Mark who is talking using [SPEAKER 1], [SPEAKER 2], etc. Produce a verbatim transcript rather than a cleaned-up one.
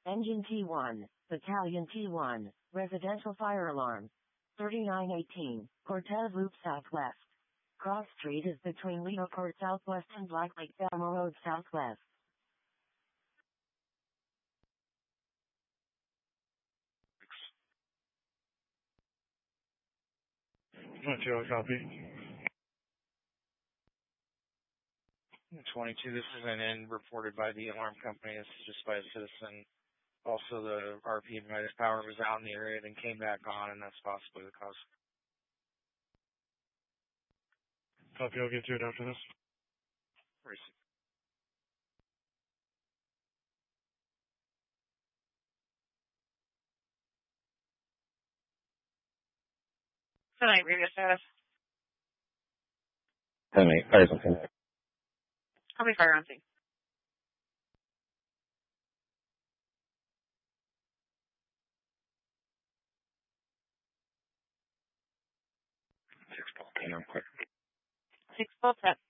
[SPEAKER 1] Engine T one, Battalion T one, Residential Fire Alarm. thirty-nine eighteen, Cortez Loop Southwest. Cross Street is between Lido Court Southwest and Black Lake Thelma Road Southwest.
[SPEAKER 2] Montreal, copy.
[SPEAKER 3] twenty-two, this isn't in reported by the alarm company. This is just by a citizen. Also, the R P provider's power was out in the area, then came back on, and that's possibly the cause.
[SPEAKER 2] Copy, I'll get to it after this.
[SPEAKER 3] Racing.
[SPEAKER 4] Tonight, radio status.
[SPEAKER 5] ten eight, fire something.
[SPEAKER 4] I'll be fire on scene.
[SPEAKER 5] Six ball, ten, I'm quick.
[SPEAKER 4] Six ball set.